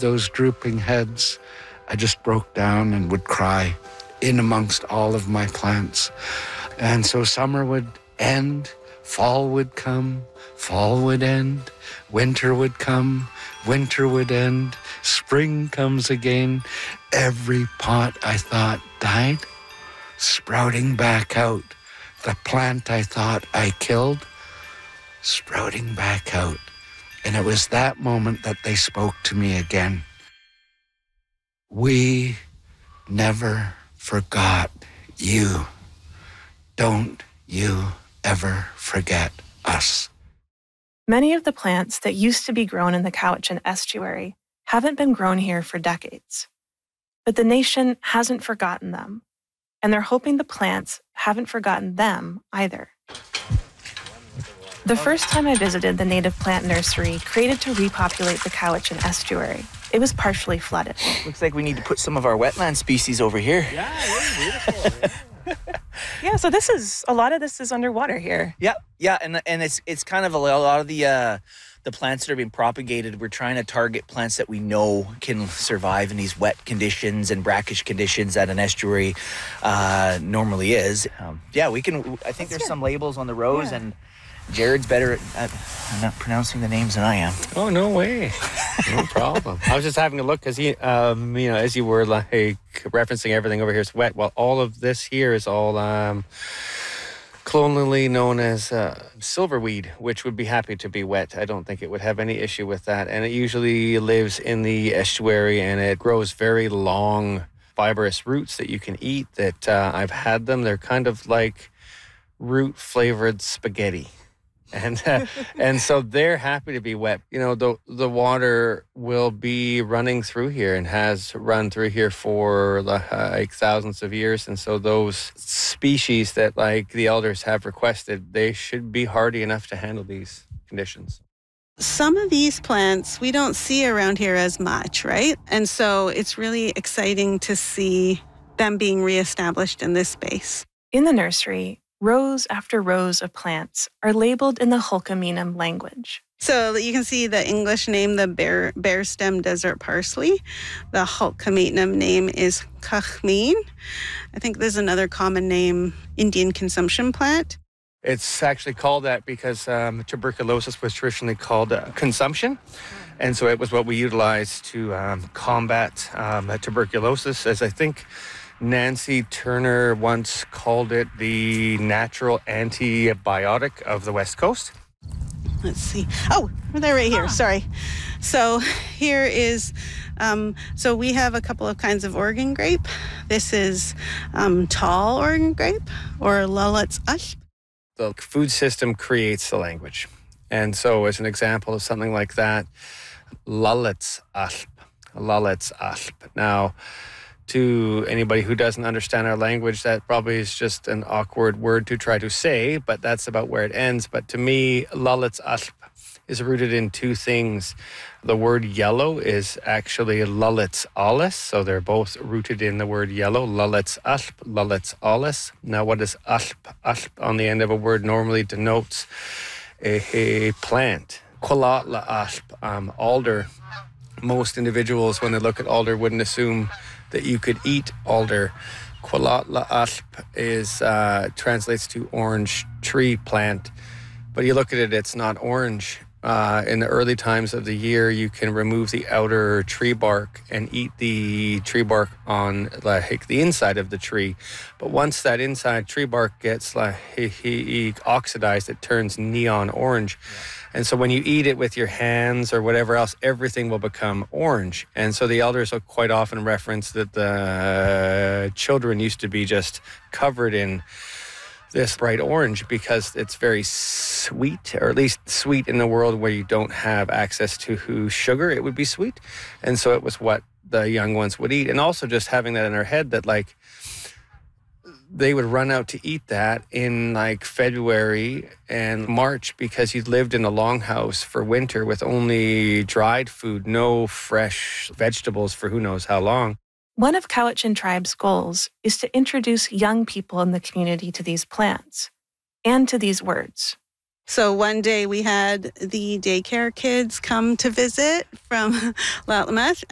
those drooping heads, I just broke down and would cry in amongst all of my plants. And so summer would end, fall would come, fall would end, winter would come, winter would end, spring comes again. Every pot I thought died, sprouting back out. The plant I thought I killed, sprouting back out. And it was that moment that they spoke to me again. We never forgot you. Don't you ever forget us. Many of the plants that used to be grown in the Cowichan estuary haven't been grown here for decades. But the nation hasn't forgotten them, and they're hoping the plants haven't forgotten them either. The first time I visited the native plant nursery created to repopulate the Cowichan estuary, it was partially flooded. Looks like we need to put some of our wetland species over here. Yeah, it's beautiful. Yeah, so a lot of this is underwater here. Yeah, and it's kind of a lot of the plants that are being propagated. We're trying to target plants that we know can survive in these wet conditions and brackish conditions that an estuary normally is. We can. I think there's some labels on the rows, and Jared's better at not pronouncing the names than I am. Oh, no way. No problem. I was just having a look because, as you were like referencing everything over here is wet. Well, all of this here is all colonially known as silverweed, which would be happy to be wet. I don't think it would have any issue with that. And it usually lives in the estuary, and it grows very long, fibrous roots that you can eat. That I've had them. They're kind of like root-flavored spaghetti. And so they're happy to be wet. You know, the water will be running through here and has run through here for like thousands of years. And so those species that like the elders have requested, they should be hardy enough to handle these conditions. Some of these plants we don't see around here as much, right? And so it's really exciting to see them being reestablished in this space. In the nursery, rows after rows of plants are labeled in the Hulkaminam language. So you can see the English name, the bare stem desert parsley. The Hulkaminam name is Kachmin. I think there's another common name, Indian consumption plant. It's actually called that because tuberculosis was traditionally called consumption. And so it was what we utilized to combat tuberculosis, as I think Nancy Turner once called it the natural antibiotic of the West Coast. Let's see. Oh, they're right here. Sorry. So here is, so we have a couple of kinds of Oregon grape. This is tall Oregon grape, or Lalitz Asp. The food system creates the language. And so as an example of something like that, Lalitz Asp. Lalitz Asp. Now, to anybody who doesn't understand our language, that probably is just an awkward word to try to say, but that's about where it ends. But to me, Lalitz Asp is rooted in two things. The word yellow is actually Lalitz Alles, so they're both rooted in the word yellow. Lalitz Asp, Lalitz Alles. Now, what is asp? Asp on the end of a word normally denotes a plant. Qualatla asp, alder. Most individuals, when they look at alder, wouldn't assume that you could eat alder. Qualatla asp is translates to orange tree plant, but you look at it, it's not orange. In the early times of the year, you can remove the outer tree bark and eat the tree bark on like the inside of the tree. But once that inside tree bark gets like oxidized, it turns neon orange. Yeah. And so when you eat it with your hands or whatever else, everything will become orange. And so the elders will quite often reference that the children used to be just covered in this bright orange because it's very sweet, or at least sweet in the world where you don't have access to sugar, it would be sweet. And so it was what the young ones would eat. And also just having that in their head that like they would run out to eat that in like February and March because you lived in a longhouse for winter with only dried food, no fresh vegetables for who knows how long. One of Cowichan Tribe's goals is to introduce young people in the community to these plants and to these words. So one day we had the daycare kids come to visit from Latlameth,